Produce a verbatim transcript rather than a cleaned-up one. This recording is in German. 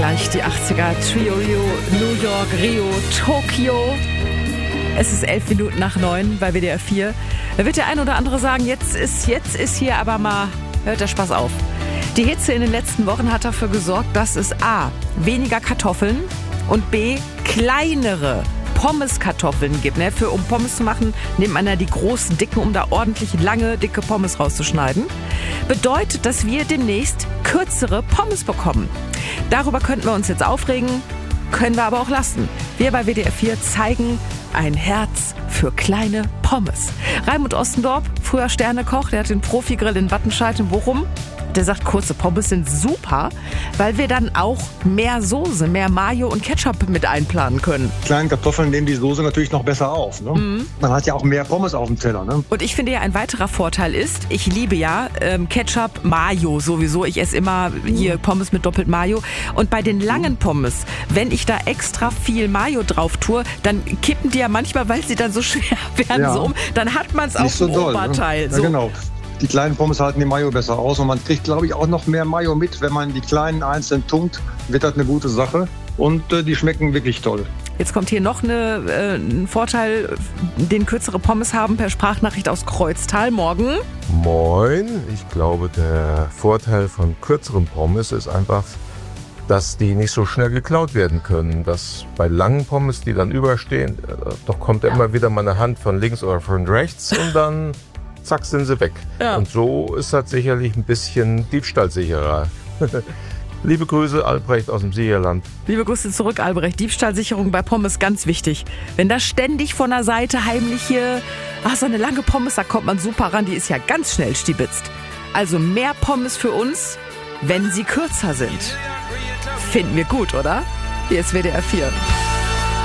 gleich die achtziger, Trio, New York, Rio, Tokio. Es ist elf Minuten nach neun bei W D R vier. Da wird der ein oder andere sagen, jetzt ist, jetzt ist hier aber mal, hört der Spaß auf. Die Hitze in den letzten Wochen hat dafür gesorgt, dass es A, weniger Kartoffeln und B, kleinere Pommeskartoffeln gibt. Ne? Für, um Pommes zu machen, nimmt man ja die großen, dicken, um da ordentlich lange, dicke Pommes rauszuschneiden. Bedeutet, dass wir demnächst kürzere Pommes bekommen. Darüber könnten wir uns jetzt aufregen, können wir aber auch lassen. Wir bei W D R vier zeigen ein Herz für kleine Pommes. Raimund Ostendorp, früher Sternekoch, der hat den Profigrill in Wattenscheid in Bochum. Der sagt, kurze Pommes sind super, weil wir dann auch mehr Soße, mehr Mayo und Ketchup mit einplanen können. Kleine Kartoffeln nehmen die Soße natürlich noch besser auf. Ne? Mhm. Man hat ja auch mehr Pommes auf dem Teller. Ne? Und ich finde ja, ein weiterer Vorteil ist, ich liebe ja ähm, Ketchup, Mayo sowieso. Ich esse immer hier Pommes mit doppelt Mayo. Und bei den langen Pommes, wenn ich da extra viel Mayo drauf tue, dann kippen die ja manchmal, weil sie dann so schwer werden, ja. so um. Dann hat man es auf so dem doll, Oberteil. Ne? So. Ja, genau. Die kleinen Pommes halten die Mayo besser aus und man kriegt, glaube ich, auch noch mehr Mayo mit. Wenn man die kleinen einzeln tunkt, wird das eine gute Sache und äh, die schmecken wirklich toll. Jetzt kommt hier noch eine, äh, ein Vorteil, den kürzere Pommes haben, per Sprachnachricht aus Kreuztal. Morgen. Moin. Ich glaube, der Vorteil von kürzeren Pommes ist einfach, dass die nicht so schnell geklaut werden können. Dass bei langen Pommes, die dann überstehen, äh, doch kommt ja immer wieder mal eine Hand von links oder von rechts und dann zack, sind sie weg. Ja. Und so ist das sicherlich ein bisschen diebstahlsicherer. Liebe Grüße, Albrecht aus dem Siegerland. Liebe Grüße zurück, Albrecht. Diebstahlsicherung bei Pommes, ganz wichtig. Wenn da ständig von der Seite heimlich hier, ach, so eine lange Pommes, da kommt man super ran, die ist ja ganz schnell stibitzt. Also mehr Pommes für uns, wenn sie kürzer sind. Finden wir gut, oder? Hier ist W D R vier.